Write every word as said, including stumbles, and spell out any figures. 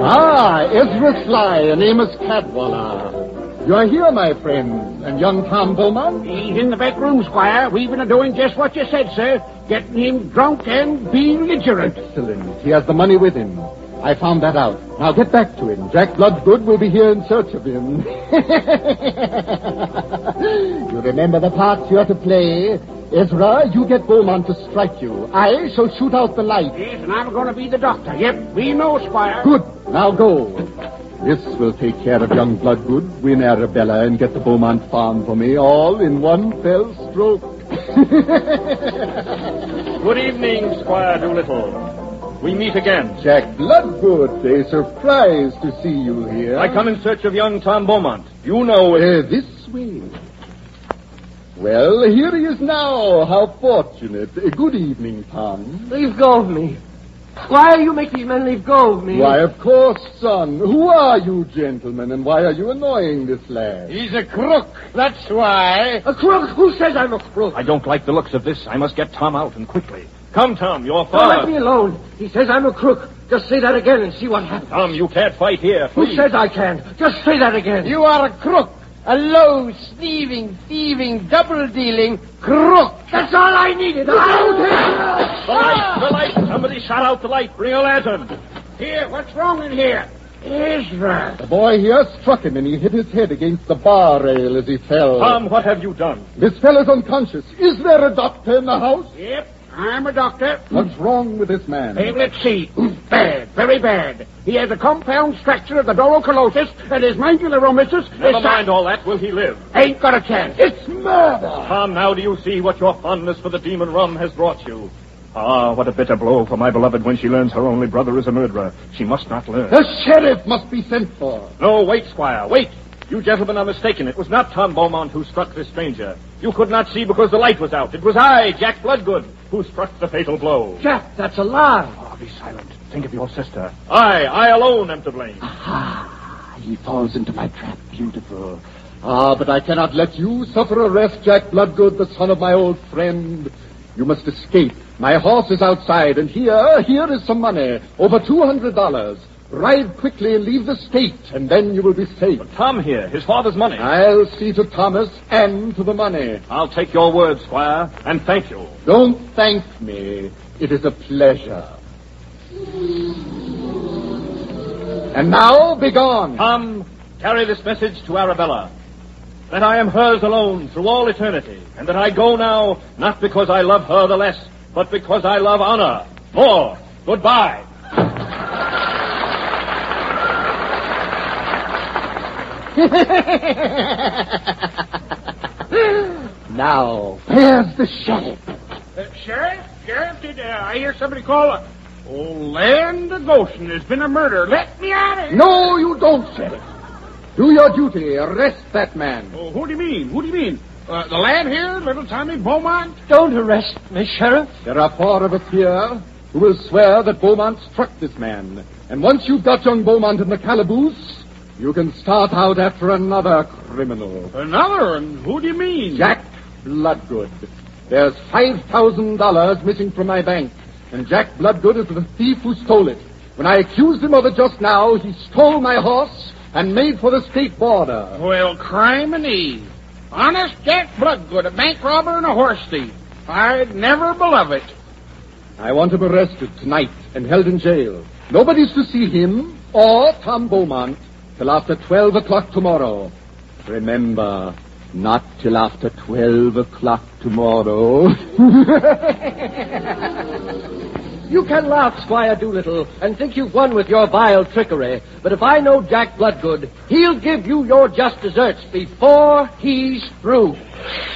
Ah, Ezra Sly and Amos Cadwallader. You are here, my friend, and young Tom Beaumont? He's in the back room, Squire. We've been doing just what you said, sir. Getting him drunk and belligerent. Excellent. He has the money with him. I found that out. Now get back to him. Jack Bloodgood will be here in search of him. You remember the parts you are to play? Ezra, you get Beaumont to strike you. I shall shoot out the light. Yes, and I'm going to be the doctor. Yep, we know, Squire. Good. Now go. This will take care of young Bloodgood, win Arabella, and get the Beaumont farm for me, all in one fell stroke. Good evening, Squire Doolittle. We meet again. Jack Bloodgood, a surprise to see you here. I come in search of young Tom Beaumont. You know... Uh, this way. Well, here he is now. How fortunate. Uh, good evening, Tom. Leave go of me. Why you make these men leave go of me? Why, of course, son. Who are you, gentlemen, and why are you annoying this lad? He's a crook, that's why. A crook? Who says I'm a crook? I don't like the looks of this. I must get Tom out, and quickly. Come, Tom, your Don't father... let me alone. He says I'm a crook. Just say that again and see what happens. Tom, you can't fight here. Who Please. says I can? Just say that again. You are a crook. A low, thieving, thieving, double-dealing crook. That's all I needed. The light, the light. Somebody shot out the light. Bring a lantern. Here, what's wrong in here? Ezra. The boy here struck him, and he hit his head against the bar rail as he fell. Tom, what have you done? This fellow's unconscious. Is there a doctor in the house? Yep, I'm a doctor. What's wrong with this man? Hey, let's see. Bad, very bad. He has a compound fracture of the dorocolosis, and his mandibulometers... Never mind all that. Will he live? Ain't got a chance. It's murder. Tom, now do you see what your fondness for the demon rum has brought you? Ah, what a bitter blow for my beloved when she learns her only brother is a murderer. She must not learn. The sheriff must be sent for. No, wait, Squire, wait. You gentlemen are mistaken. It was not Tom Beaumont who struck this stranger. You could not see because the light was out. It was I, Jack Bloodgood, who struck the fatal blow. Jack, that's a lie. Oh, be silent. Think of your sister. I, I alone am to blame. Ah, he falls into my trap. Beautiful. Ah, but I cannot let you suffer arrest, Jack Bloodgood, the son of my old friend. You must escape. My horse is outside, and here, here is some money. Over two hundred dollars. Ride quickly and leave the state, and then you will be safe. But Tom here, his father's money. I'll see to Thomas and to the money. I'll take your word, Squire, and thank you. Don't thank me. It is a pleasure. And now, begone. Tom, carry this message to Arabella. That I am hers alone through all eternity, and that I go now, not because I love her the less, but because I love honor more. Goodbye. Now, where's the sheriff? Uh, Sheriff? Sheriff, did uh, I hear somebody call? Uh, oh, land of Goshen, there's been a murder. Let me out of here. No, you don't, sheriff. Do your duty. Arrest that man. Oh, who do you mean? Who do you mean? Uh, the lad here, little Tommy Beaumont? Don't arrest me, Sheriff. There are four of us here who will swear that Beaumont struck this man. And once you've got young Beaumont in the calaboose, you can start out after another criminal. Another? And who do you mean? Jack Bloodgood. There's five thousand dollars missing from my bank, and Jack Bloodgood is the thief who stole it. When I accused him of it just now, he stole my horse and made for the state border. Well, crime and eve. Honest Jack Bloodgood, a bank robber and a horse thief. I'd never believe it. I want him arrested tonight and held in jail. Nobody's to see him or Tom Beaumont till after twelve o'clock tomorrow. Remember, not till after twelve o'clock tomorrow. You can laugh, Squire Doolittle, and think you've won with your vile trickery. But if I know Jack Bloodgood, he'll give you your just deserts before he's through.